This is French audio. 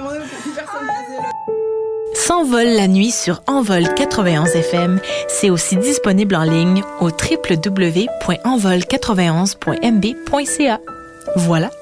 moment donné, une personne faisait là. S'envole la nuit sur Envol 91 FM. C'est aussi disponible en ligne au www.envol91.mb.ca. Voilà.